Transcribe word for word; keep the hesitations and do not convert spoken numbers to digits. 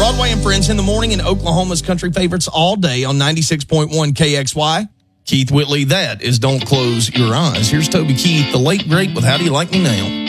Broadway and Friends in the morning and Oklahoma's country favorites all day on ninety-six point one K X Y. Keith Whitley, that is Don't Close Your Eyes. Here's Toby Keith, the late great with How Do You Like Me Now?